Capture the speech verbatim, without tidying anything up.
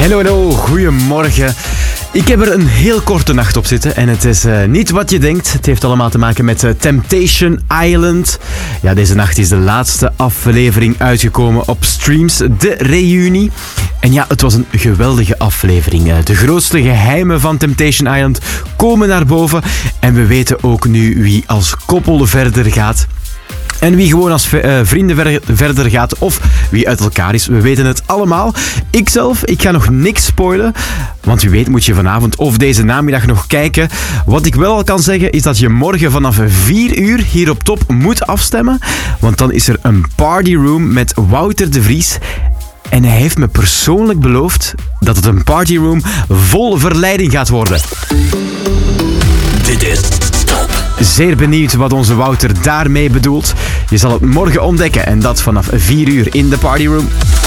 Hallo, hallo, goedemorgen. Ik heb er een heel korte nacht op zitten en het is uh, niet wat je denkt. Het heeft allemaal te maken met uh, Temptation Island. Ja, deze nacht is de laatste aflevering uitgekomen op streams, de reunie. En ja, het was een geweldige aflevering. De grootste geheimen van Temptation Island komen naar boven. En we weten ook nu wie als koppel verder gaat. En wie gewoon als uh, vrienden ver- verder gaat of wie uit elkaar is. We weten het allemaal. Ikzelf, ik ga nog niks spoilen. Want wie weet moet je vanavond of deze namiddag nog kijken. Wat ik wel al kan zeggen is dat je morgen vanaf vier uur hier op Top moet afstemmen. Want dan is er een partyroom met Wouter de Vries. En hij heeft me persoonlijk beloofd dat het een partyroom vol verleiding gaat worden. Dit is Top. Zeer benieuwd wat onze Wouter daarmee bedoelt. Je zal het morgen ontdekken en dat vanaf vier uur in de partyroom.